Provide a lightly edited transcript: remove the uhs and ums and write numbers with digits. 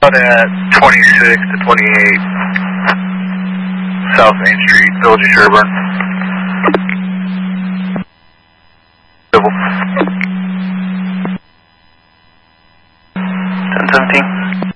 at 26 to 28 South Main Street, Village of Sherburne. Civil. 1017.